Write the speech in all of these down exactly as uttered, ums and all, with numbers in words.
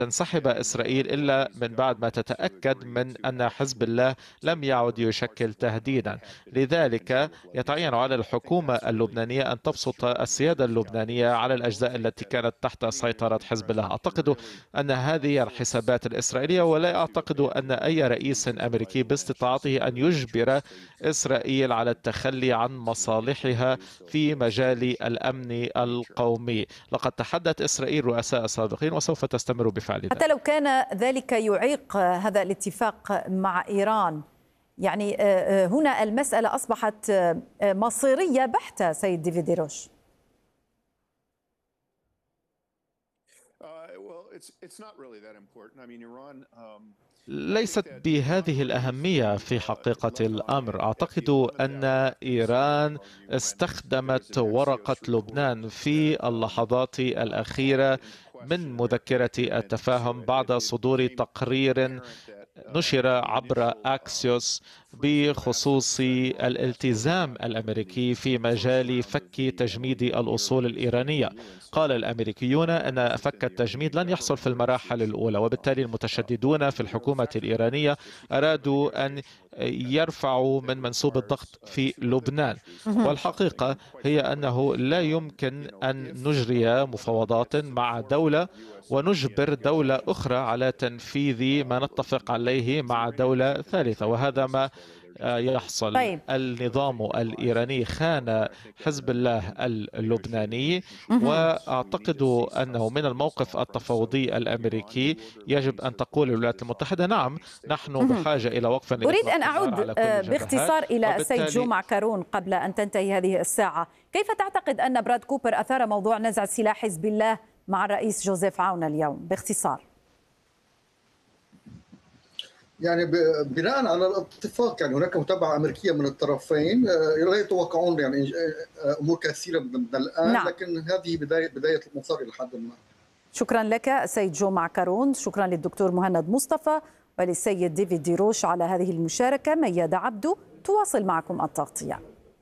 تنسحب إسرائيل إلا من بعد ما تتأكد من أن حزب الله لم يعد يشكل تهديدا. لذلك يتعين على الحكومة اللبنانية أن تبسط السيادة اللبنانية على الأجزاء التي كانت تحت سيطرة حزب الله. أعتقد أن هذه الحسابات الإسرائيلية، ولا أعتقد أن أي رئيس أمريكي باستطاعته أن يجبر إسرائيل على التخلي عن مصالحها في مجال الأمن القومي. لقد تحدت إسرائيل رؤساء سابقين وسوف تستمر بفعل ذلك. حتى لو كان ذلك يعيق هذا الاتفاق مع إيران، يعني هنا المسألة أصبحت مصيرية بحتة سيد ديفيد ديروش. ليست بهذه الأهمية في حقيقة الأمر. أعتقد أن إيران استخدمت ورقة لبنان في اللحظات الأخيرة من مذكرة التفاهم بعد صدور تقرير نشر عبر أكسيوس بخصوص الالتزام الأمريكي في مجال فك تجميد الأصول الإيرانية. قال الأمريكيون أن فك التجميد لن يحصل في المراحل الأولى، وبالتالي المتشددون في الحكومة الإيرانية أرادوا أن يرفعوا من منسوب الضغط في لبنان. والحقيقة هي أنه لا يمكن أن نجري مفاوضات مع دولة ونجبر دولة أخرى على تنفيذ ما نتفق عليه مع دولة ثالثة، وهذا ما يحصل. طيب. النظام الإيراني خان حزب الله اللبناني، وأعتقد أنه من الموقف التفاوضي الأمريكي يجب أن تقول الولايات المتحدة نعم، نحن بحاجة إلى وقف. أريد أن أعود باختصار إلى السيد جو معكرون قبل أن تنتهي هذه الساعة. كيف تعتقد أن براد كوبر أثار موضوع نزع سلاح حزب الله مع الرئيس جوزيف عون اليوم باختصار؟ يعني بناء على الاتفاق، يعني هناك متابعة أمريكية من الطرفين، لا يتوقعون يعني أمور كثيرة من الآن. نعم. لكن هذه بداية بداية المسار إلى حد ما. شكرا لك السيد جو معكرون، شكرا للدكتور مهند مصطفى وللسيد ديفيد ديروش على هذه المشاركة. ميادة عبدو تواصل معكم التغطية.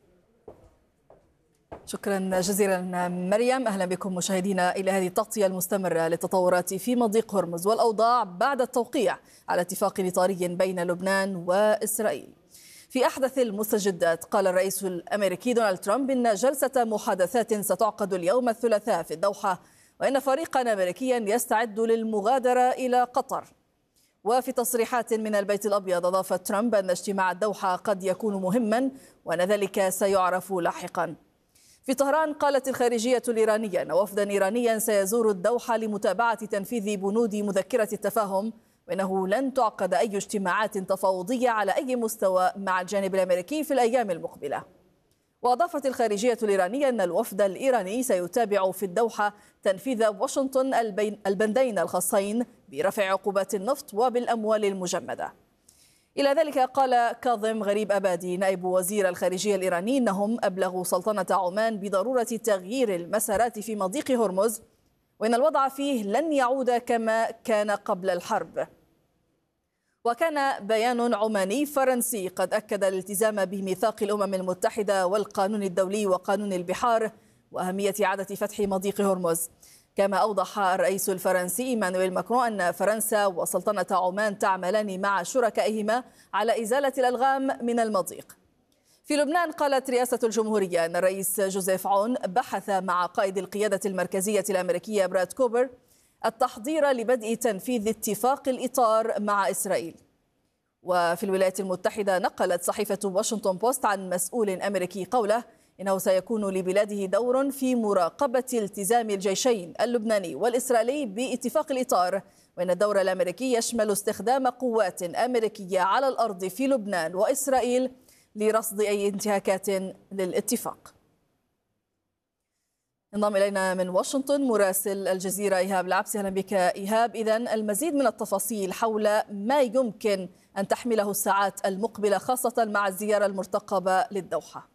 شكرا جزيلا مريم. أهلا بكم مشاهدينا إلى هذه التغطية المستمرة للتطورات في مضيق هرمز والأوضاع بعد التوقيع على اتفاق إطاري بين لبنان وإسرائيل. في أحدث المستجدات قال الرئيس الأمريكي دونالد ترامب إن جلسة محادثات ستعقد اليوم الثلاثاء في الدوحة، وإن فريقا أمريكيا يستعد للمغادرة إلى قطر. وفي تصريحات من البيت الأبيض أضاف ترامب أن اجتماع الدوحة قد يكون مهما وأن ذلك سيعرف لاحقا. في طهران قالت الخارجية الإيرانية أن وفدا إيرانيا سيزور الدوحة لمتابعة تنفيذ بنود مذكرة التفاهم، وأنه لن تعقد أي اجتماعات تفاوضية على أي مستوى مع الجانب الأمريكي في الأيام المقبلة. وأضافت الخارجية الإيرانية أن الوفد الإيراني سيتابع في الدوحة تنفيذ واشنطن البندين الخاصين برفع عقوبات النفط وبالأموال المجمدة. إلى ذلك قال كاظم غريب أبادي نائب وزير الخارجية الإيراني أنهم أبلغوا سلطنة عمان بضرورة تغيير المسارات في مضيق هرمز، وإن الوضع فيه لن يعود كما كان قبل الحرب. وكان بيان عماني فرنسي قد أكد الالتزام بميثاق الأمم المتحدة والقانون الدولي وقانون البحار وأهمية إعادة فتح مضيق هرمز. كما أوضح الرئيس الفرنسي إيمانويل ماكرون أن فرنسا وسلطنة عمان تعملان مع شركائهما على إزالة الألغام من المضيق. في لبنان قالت رئاسة الجمهورية أن الرئيس جوزيف عون بحث مع قائد القيادة المركزية الأمريكية براد كوبر التحضير لبدء تنفيذ اتفاق الإطار مع إسرائيل. وفي الولايات المتحدة نقلت صحيفة واشنطن بوست عن مسؤول أمريكي قوله إنه سيكون لبلاده دور في مراقبة التزام الجيشين اللبناني والإسرائيلي باتفاق الإطار، وإن الدور الأمريكي يشمل استخدام قوات أمريكية على الأرض في لبنان وإسرائيل لرصد أي انتهاكات للاتفاق. انضم إلينا من واشنطن مراسل الجزيرة إيهاب العبسي. أهلا بك إيهاب. إذن المزيد من التفاصيل حول ما يمكن أن تحمله الساعات المقبلة خاصة مع الزيارة المرتقبة للدوحة.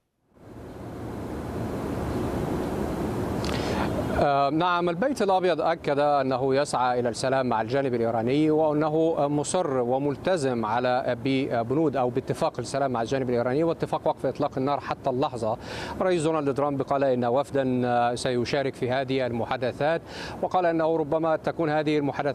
نعم، البيت الأبيض أكد أنه يسعى إلى السلام مع الجانب الإيراني وأنه مصر وملتزم على بنود أو باتفاق السلام مع الجانب الإيراني واتفاق وقف إطلاق النار حتى اللحظة. الرئيس دونالد ترامب قال إن وفدا سيشارك في هذه المحادثات، وقال أنه ربما تكون هذه المحادثات